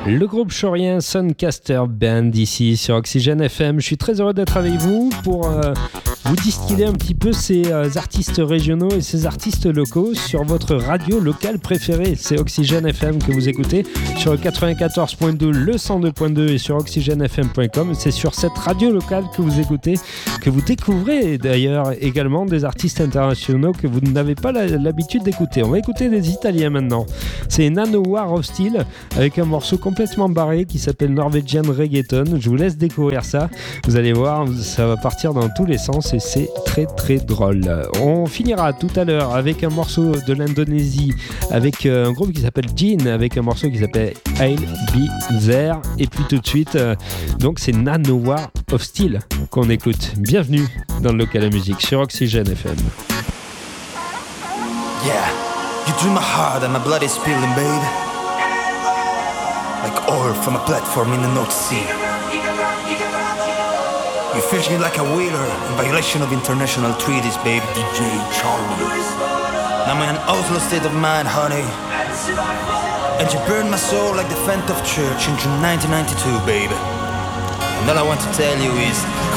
Le groupe chorien Suncaster Band ici sur Oxygène FM. Je suis très heureux d'être avec vous pour vous distiller un petit peu ces artistes régionaux et ces artistes locaux sur votre radio locale préférée. C'est Oxygène FM que vous écoutez sur le 94.2, le 102.2 et sur oxygènefm.com. C'est sur cette radio locale que vous écoutez, que vous découvrez d'ailleurs également des artistes internationaux que vous n'avez pas l'habitude d'écouter. On va écouter des Italiens maintenant. C'est Nanowar of Steel avec un morceau complètement barré qui s'appelle Norwegian Reggaeton. Je vous laisse découvrir ça. Vous allez voir, ça va partir dans tous les sens et c'est très très drôle. On finira tout à l'heure avec un morceau de l'Indonésie avec un groupe qui s'appelle Jin avec un morceau qui s'appelle I'll Be There. Et puis tout de suite, donc c'est Nanowar of Steel qu'on écoute. Bienvenue dans le local à musique sur Oxygène FM. Yeah, you drew my heart and my blood is spilling, babe. Like oil from a platform in the North Sea. You fished me like a whaler in violation of international treaties, babe. DJ Charlie. Now I'm in an outlaw state of mind, honey. And you burned my soul like the Fent of Church in June 1992, babe. And all I want to tell you is